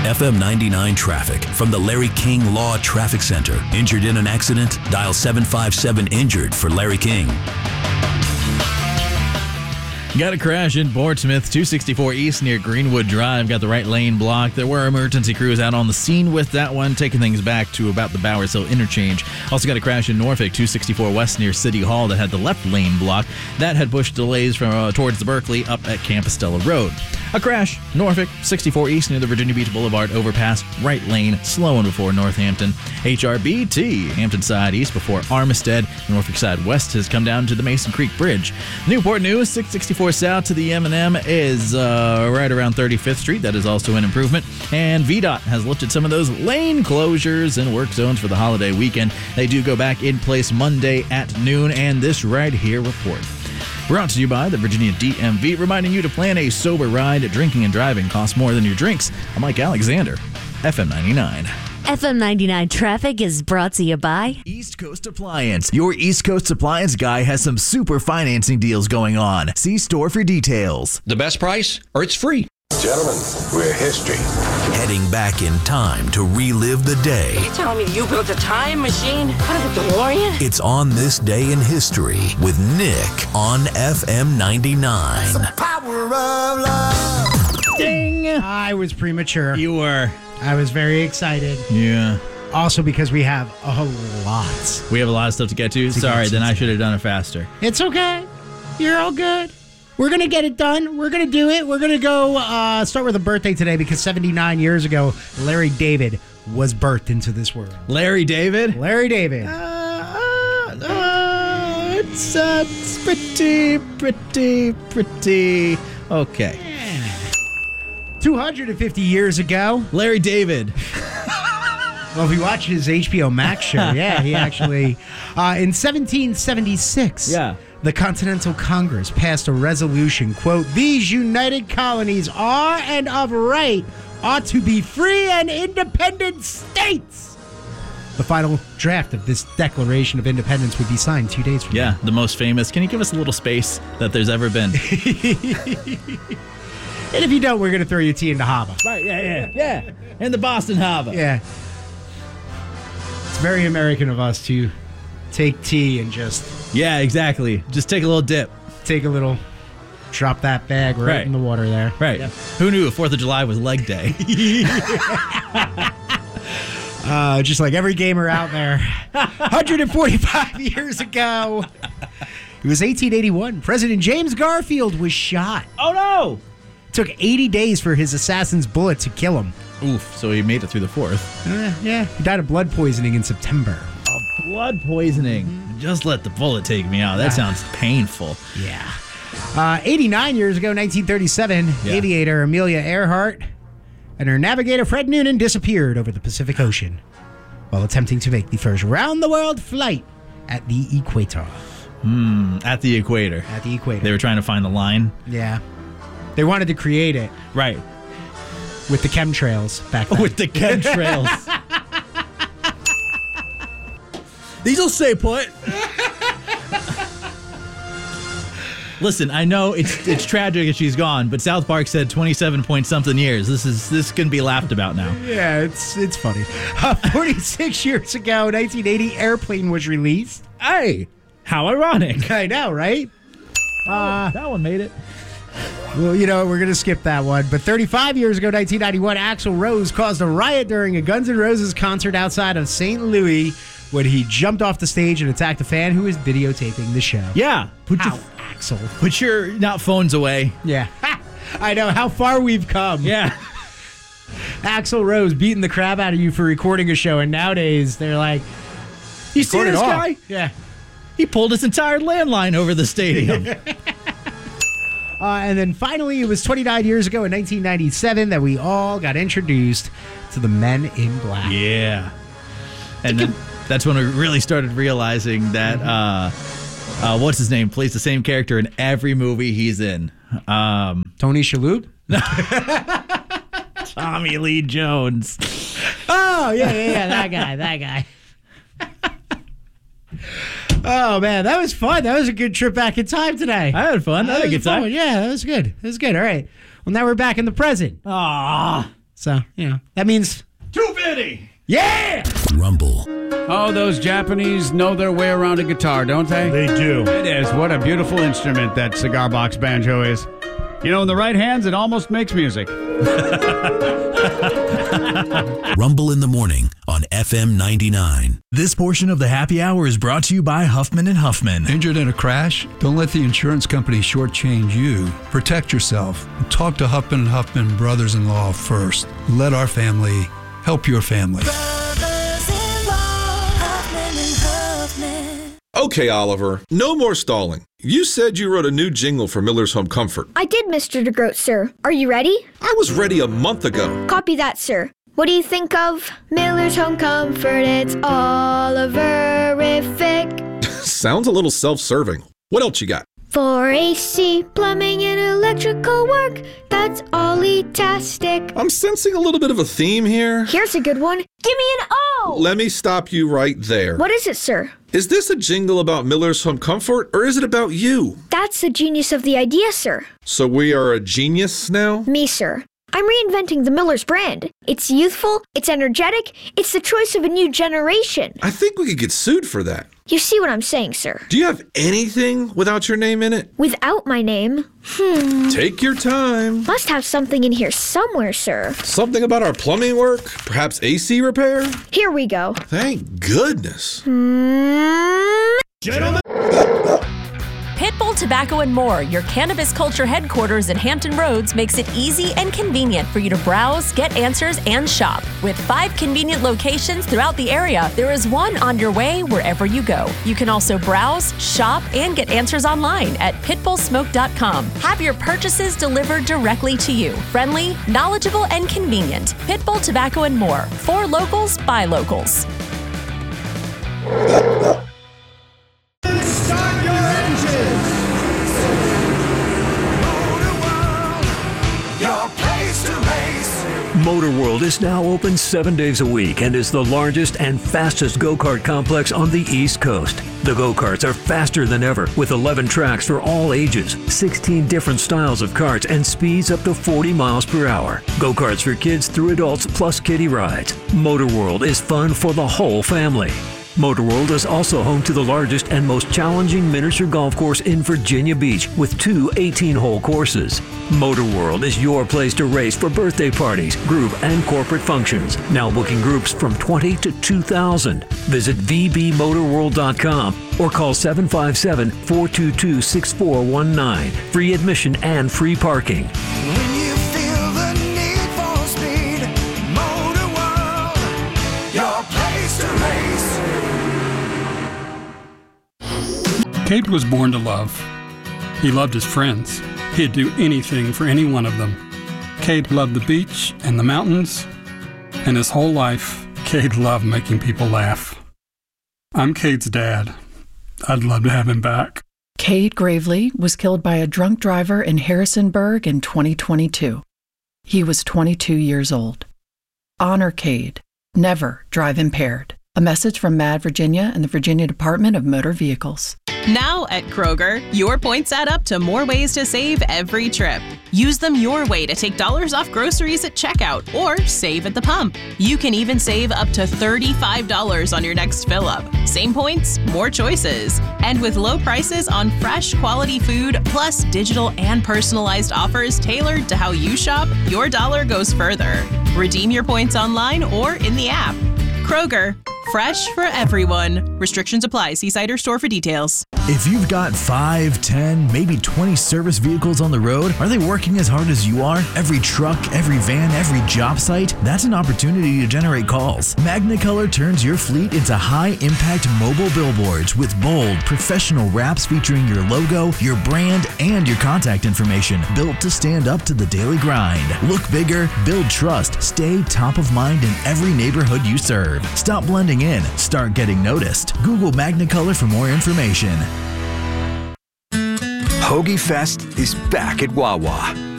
FM 99 traffic from the Larry King Law Traffic Center. Injured in an accident? Dial 757-INJURED for Larry King. Got a crash in Portsmouth, 264 East near Greenwood Drive. Got the right lane blocked. There were emergency crews out on the scene with that one, taking things back to about the Bowers Hill interchange. Also got a crash in Norfolk, 264 West near City Hall that had the left lane blocked. That had pushed delays from towards the Berkeley up at Campostella Road. A crash, Norfolk, 64 East near the Virginia Beach Boulevard overpass, right lane, slowing before Northampton. HRBT, Hampton side east before Armistead. Norfolk side west has come down to the Mason Creek Bridge. Newport News, 664 south to the M&M is right around 35th Street. That is also an improvement. And VDOT has lifted some of those lane closures and work zones for the holiday weekend. They do go back in place Monday at noon, and this right here report. Brought to you by the Virginia DMV, reminding you to plan a sober ride. Drinking and driving costs more than your drinks. I'm Mike Alexander, FM 99. FM 99 traffic is brought to you by East Coast Appliance. Your East Coast Appliance guy has some super financing deals going on. See store for details. The best price, or it's free. Gentlemen, we're history. Heading back in time to relive the day. You telling me you built a time machine out of a DeLorean? It's On This Day in History with Nick on FM 99. The power of love. Ding! I was premature. You were. I was very excited. Yeah. Also because we have a lot. We have a lot of stuff to get to. Sorry, then I should have done it faster. It's okay. You're all good. We're going to get it done. We're going to do it. We're going to go start with a birthday today because 79 years ago, Larry David was birthed into this world. Larry David? Larry David. It's pretty okay. 250 years ago. Larry David. Well, if you watch his HBO Max show, yeah, he actually... in 1776, the Continental Congress passed a resolution, quote, "These united colonies are and of right ought to be free and independent states." The final draft of this Declaration of Independence would be signed 2 days from now. Yeah, the most famous. Can you give us a little space that there's ever been? And if you don't, we're going to throw your tea into Hava. Right, yeah. And the Boston Hava. Yeah. It's very American of us to take tea and just... Yeah, exactly. Just take a little dip. Take a little... Drop that bag right in the water there. Right. Yep. Who knew 4th of July was leg day? Just like every gamer out there. 145 years ago. It was 1881. President James Garfield was shot. Oh, no! It took 80 days for his assassin's bullet to kill him. Oof, so he made it through the 4th. Yeah, he died of blood poisoning in September. Blood poisoning. Mm-hmm. Just let the bullet take me out. That sounds painful. Yeah. 89 years ago, 1937, aviator Amelia Earhart and her navigator Fred Noonan disappeared over the Pacific Ocean while attempting to make the first round-the-world flight at the equator. At the equator. At the equator. They were trying to find the line. Yeah. They wanted to create it. Right. With the chemtrails back then. With the chemtrails. These'll stay put. Listen, I know it's tragic that she's gone, but South Park said 27-point-something years. This can be laughed about now. Yeah, it's funny. 46 years ago, 1980, Airplane was released. Hey, how ironic. I know, right? That one made it. Well, you know, we're going to skip that one. But 35 years ago, 1991, Axl Rose caused a riot during a Guns N' Roses concert outside of St. Louis when he jumped off the stage and attacked a fan who was videotaping the show. Yeah. Axl. Put your not phones away. Yeah. I know how far we've come. Yeah. Axl Rose beating the crap out of you for recording a show, and nowadays they're like, you see this guy? Yeah. He pulled his entire landline over the stadium. And then finally, it was 29 years ago in 1997 that we all got introduced to the Men in Black. Yeah. And then that's when we really started realizing that, what's his name, plays the same character in every movie he's in. Tony Shalhoub? Tommy Lee Jones. Oh, yeah, that guy. Oh, man, that was fun. That was a good trip back in time today. I had fun. I had a good time. Yeah, that was good. All right. Well, now we're back in the present. Aww. So, that means 250. Yeah! Rumble. Oh, those Japanese know their way around a guitar, don't they? They do. It is. What a beautiful instrument that cigar box banjo is. You know, in the right hands, it almost makes music. Rumble in the morning on FM 99. This portion of the happy hour is brought to you by Huffman & Huffman. Injured in a crash? Don't let the insurance company shortchange you. Protect yourself. Talk to Huffman & Huffman brothers-in-law first. Let our family help your family. Okay, Oliver, no more stalling. You said you wrote a new jingle for Miller's Home Comfort. I did, Mr. DeGroat, sir. Are you ready? I was ready a month ago. Copy that, sir. What do you think of Miller's Home Comfort? It's Oliverific. Sounds a little self-serving. What else you got? For AC, plumbing, and electrical work, that's Ollie-tastic. I'm sensing a little bit of a theme here. Here's a good one. Give me an O! Let me stop you right there. What is it, sir? Is this a jingle about Miller's Home Comfort, or is it about you? That's the genius of the idea, sir. So we are a genius now? Me, sir. I'm reinventing the Miller's brand. It's youthful, it's energetic, it's the choice of a new generation. I think we could get sued for that. You see what I'm saying, sir? Do you have anything without your name in it? Without my name? Take your time. Must have something in here somewhere, sir. Something about our plumbing work? Perhaps AC repair? Here we go. Thank goodness. Gentlemen. Pitbull Tobacco and More, your cannabis culture headquarters in Hampton Roads, makes it easy and convenient for you to browse, get answers, and shop. With 5 convenient locations throughout the area, there is one on your way wherever you go. You can also browse, shop, and get answers online at pitbullsmoke.com. Have your purchases delivered directly to you. Friendly, knowledgeable, and convenient. Pitbull Tobacco and More. For locals, by locals. Start your engines. Your place to race. Motor World is now open 7 days a week and is the largest and fastest go-kart complex on the East Coast. The go-karts are faster than ever with 11 tracks for all ages, 16 different styles of karts, and speeds up to 40 miles per hour. Go-karts for kids through adults plus kiddie rides. Motor World is fun for the whole family. Motor World is also home to the largest and most challenging miniature golf course in Virginia Beach with 2 18-hole courses. Motor World is your place to race for birthday parties, group, and corporate functions. Now booking groups from 20 to 2,000. Visit vbmotorworld.com or call 757-422-6419. Free admission and free parking. When you feel the need for speed, Motor World, your place to race. Cade was born to love. He loved his friends. He'd do anything for any one of them. Cade loved the beach and the mountains, and his whole life, Cade loved making people laugh. I'm Cade's dad. I'd love to have him back. Cade Gravely was killed by a drunk driver in Harrisonburg in 2022. He was 22 years old. Honor Cade. Never drive impaired. A message from MAD Virginia and the Virginia Department of Motor Vehicles. Now at Kroger, your points add up to more ways to save every trip. Use them your way to take dollars off groceries at checkout or save at the pump. You can even save up to $35 on your next fill up. Same points, more choices. And with low prices on fresh, quality food, plus digital and personalized offers tailored to how you shop, your dollar goes further. Redeem your points online or in the app. Kroger, fresh for everyone. Restrictions apply. See site or store for details. If you've got 5, 10, maybe 20 service vehicles on the road, are they working as hard as you are? Every truck, every van, every job site? That's an opportunity to generate calls. Magnicolor turns your fleet into high-impact mobile billboards with bold, professional wraps featuring your logo, your brand, and your contact information, built to stand up to the daily grind. Look bigger, build trust, stay top of mind in every neighborhood you serve. Stop blending in, start getting noticed. Google Magnicolor for more information. Hoagie Fest is back at Wawa.